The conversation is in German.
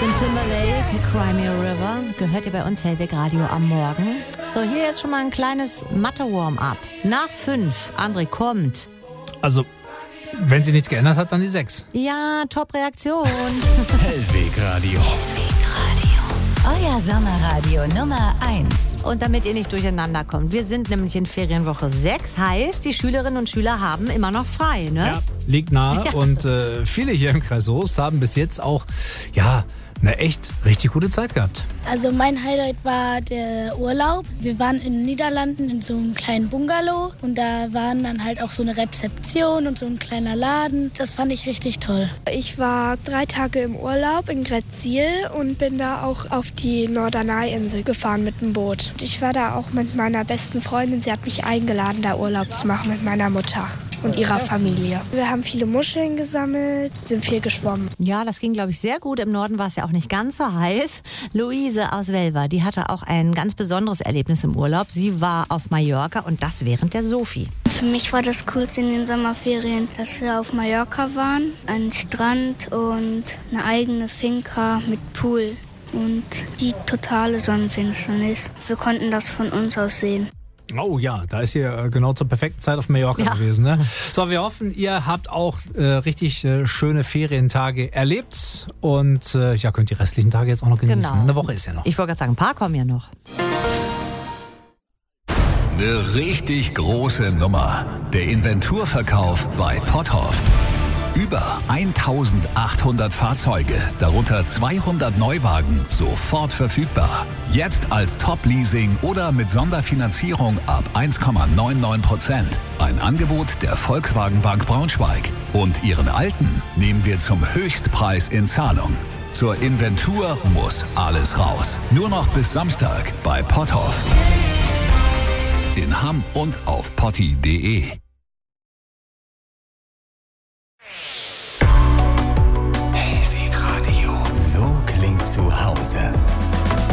Justin Timberlake, Cry Me a River, gehört ihr bei uns Hellweg Radio am Morgen. So, hier jetzt schon mal ein kleines Mathe-Warm-up. Nach 5, André kommt. Also, wenn sie nichts geändert hat, dann die 6. Ja, Top-Reaktion. Hellweg Radio. Euer Sommerradio Nummer 1. Und damit ihr nicht durcheinander kommt, wir sind nämlich in Ferienwoche 6, heißt, die Schülerinnen und Schüler haben immer noch frei, ne? Ja, liegt nahe. Ja. Und viele hier im Kreis Soest haben bis jetzt auch, eine echt richtig gute Zeit gehabt. Also mein Highlight war der Urlaub. Wir waren in den Niederlanden in so einem kleinen Bungalow und da waren dann halt auch so eine Rezeption und so ein kleiner Laden. Das fand ich richtig toll. Ich war 3 Tage im Urlaub in Gretzil und bin da auch auf die Norderney-Insel gefahren mit dem Boot. Ich war da auch mit meiner besten Freundin. Sie hat mich eingeladen, da Urlaub zu machen mit meiner Mutter und ihrer Familie. Wir haben viele Muscheln gesammelt, sind viel geschwommen. Ja, das ging, glaube ich, sehr gut. Im Norden war es ja auch nicht ganz so heiß. Luise aus Welver, die hatte auch ein ganz besonderes Erlebnis im Urlaub. Sie war auf Mallorca und das während der Sofi. Für mich war das Coolste in den Sommerferien, dass wir auf Mallorca waren. Ein Strand und eine eigene Finca mit Pool und die totale Sonnenfinsternis. Wir konnten das von uns aus sehen. Oh ja, da ist ihr genau zur perfekten Zeit auf Mallorca gewesen. Ne? So, wir hoffen, ihr habt auch richtig schöne Ferientage erlebt und könnt die restlichen Tage jetzt auch noch genießen. Genau. Eine Woche ist ja noch. Ich wollte gerade sagen, ein paar kommen ja noch. Eine richtig große Nummer. Der Inventurverkauf bei Potthoff. Über 1800 Fahrzeuge, darunter 200 Neuwagen, sofort verfügbar. Jetzt als Top-Leasing oder mit Sonderfinanzierung ab 1,99%. Ein Angebot der Volkswagen Bank Braunschweig. Und Ihren alten nehmen wir zum Höchstpreis in Zahlung. Zur Inventur muss alles raus. Nur noch bis Samstag bei Potthoff. In Hamm und auf potti.de.